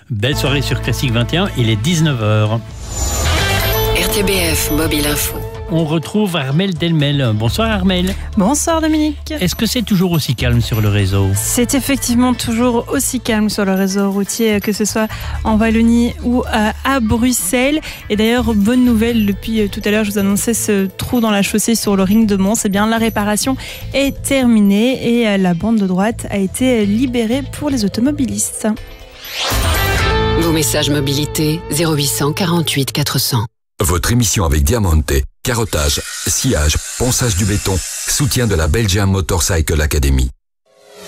Belle soirée sur Classique 21, il est 19h. RTBF Mobile Info. On retrouve Armelle Delmel. Bonsoir Armelle. Bonsoir Dominique. Est-ce que c'est toujours aussi calme sur le réseau ? C'est effectivement toujours aussi calme sur le réseau routier, que ce soit en Wallonie ou à Bruxelles. Et d'ailleurs, bonne nouvelle, depuis tout à l'heure, je vous annonçais ce trou dans la chaussée sur le ring de Mons. Eh bien, la réparation est terminée et la bande de droite a été libérée pour les automobilistes. Vos messages mobilité 0800 48 400. Votre émission avec Diamante, carottage, sciage, ponçage du béton, soutien de la Belgian Motorcycle Academy.